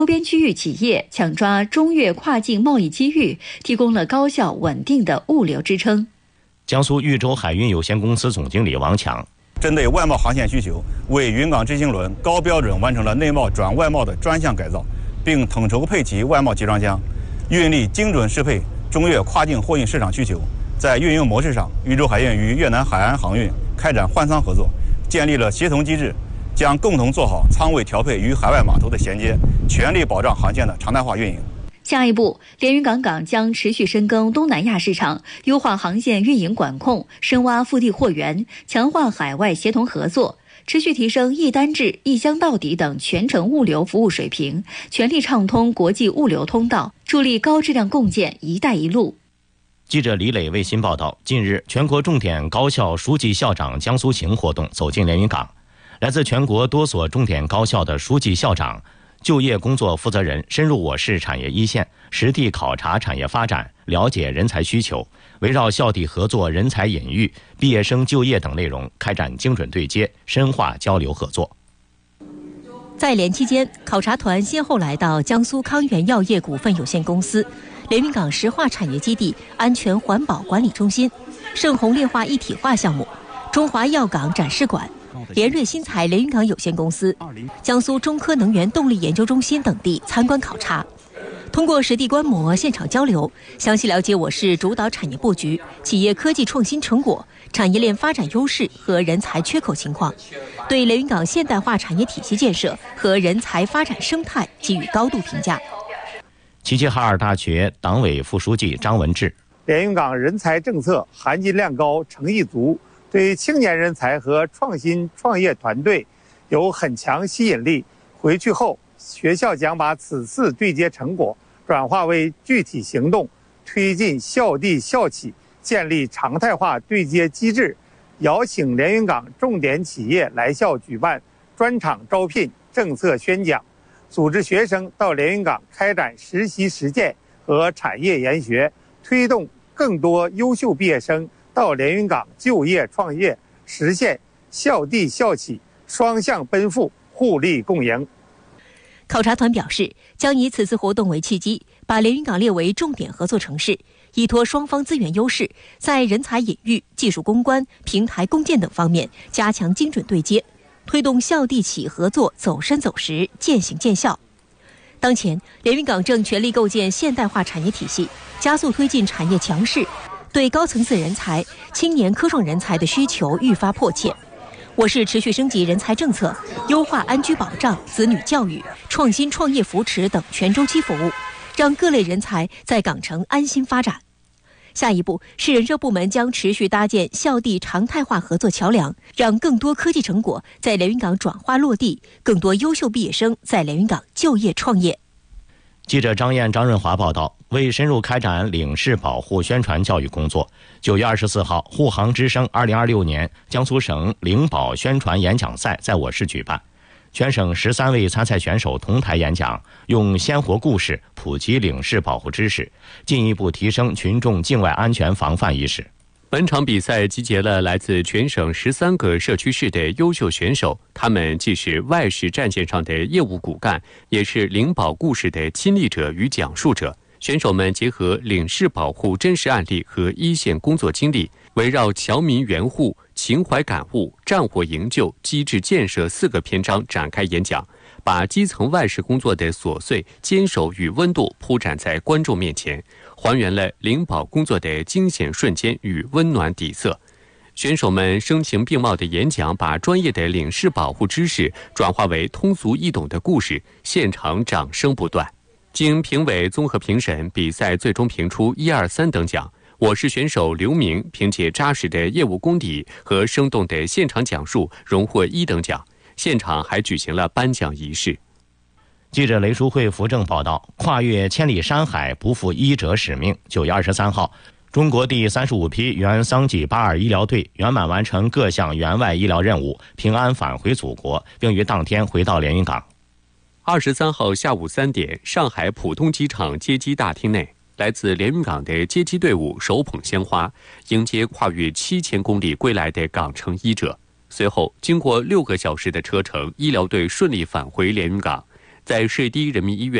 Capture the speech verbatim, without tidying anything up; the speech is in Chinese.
周边区域企业抢抓中越跨境贸易机遇，提供了高效稳定的物流支撑。 江苏豫州海运有限公司总经理王强， 针对外贸航线需求，为云港执行轮高标准完成了内贸转外贸的专项改造，并统筹配齐外贸集装箱，运力精准适配中越跨境货运市场需求。在运营模式上，豫州海运与越南海安航运开展换舱合作，建立了协同机制，将共同做好仓位调配与海外码头的衔接，全力保障航线的常态化运营。 下一步，连云港港将持续深耕东南亚市场，优化航线运营管控，深挖腹地货源，强化海外协同合作，持续提升一单制、一箱到底等全程物流服务水平，全力畅通国际物流通道，助力高质量共建“一带一路”。 记者李磊为新报道，近日，全国重点高校书记校长江苏行活动走进连云港，来自全国多所重点高校的书记校长、就业工作负责人深入我市产业一线，实地考察产业发展，了解人才需求，围绕校地合作、人才引育、毕业生就业等内容开展精准对接，深化交流合作。 在连期间，考察团先后来到江苏康源药业股份有限公司、连云港石化产业基地安全环保管理中心、盛虹炼化一体化项目、中华药港展示馆、联瑞新材连云港有限公司、江苏中科能源动力研究中心等地参观考察。通过实地观摩、现场交流，详细了解我市主导产业布局、企业科技创新成果、产业链发展优势和人才缺口情况，对连云港现代化产业体系建设和人才发展生态给予高度评价。 齐齐哈尔大学党委副书记张文志， 连云港人才政策含金量高、诚意足，对青年人才和创新创业团队有很强吸引力。回去后，学校将把此次对接成果转化为具体行动，推进校地校企建立常态化对接机制，邀请连云港重点企业来校举办专场招聘、政策宣讲，组织学生到连云港开展实习实践和产业研学，推动更多优秀毕业生到连云港就业创业，实现校地校企双向奔赴，互利共赢。 考察团表示，将以此次活动为契机，把连云港列为重点合作城市，依托双方资源优势，在人才引育、技术攻关、平台共建等方面加强精准对接，推动校地企合作走深走实、渐行渐效。当前，连云港正全力构建现代化产业体系，加速推进产业强势，对高层次人才、青年科创人才的需求愈发迫切。我市持续升级人才政策，优化安居保障、子女教育、创新创业扶持等全周期服务，让各类人才在港城安心发展。下一步，市人社部门将持续搭建校地常态化合作桥梁，让更多科技成果在连云港转化落地，更多优秀毕业生在连云港就业创业。 记者张燕、张润华报道，为深入开展领事保护宣传教育工作，九月二十四号，护航之声二零二六年江苏省领保宣传演讲赛在我市举办，全省十三位参赛选手同台演讲，用鲜活故事普及领事保护知识，进一步提升群众境外安全防范意识。 本场比赛集结了来自全省十三个社区市的优秀选手，他们既是外事战线上的业务骨干，也是领保故事的亲历者与讲述者。选手们结合领事保护真实案例和一线工作经历，围绕侨民援护、情怀感悟、战火营救、机制建设四个篇章展开演讲，把基层外事工作的琐碎、坚守与温度铺展在观众面前，还原了领保工作的惊险瞬间与温暖底色。选手们声情并茂的演讲，把专业的领事保护知识转化为通俗易懂的故事，现场掌声不断。经评委综合评审，比赛最终评出一二三等奖。我市选手刘明凭借扎实的业务功底和生动的现场讲述，荣获一等奖。现场还举行了颁奖仪式。 记者雷淑慧、扶正报道，跨越千里山海，不负医者使命。九月二十三号，中国第三十五批原桑吉巴尔医疗队圆满完成各项援外医疗任务，平安返回祖国，并于当天回到连云港。 二十三号下午三点，上海浦东机场接机大厅内，来自连云港的接机队伍手捧鲜花，迎接跨越七千公里归来的港城医者。随后，经过六个小时的车程，医疗队顺利返回连云港。 在市第一人民医院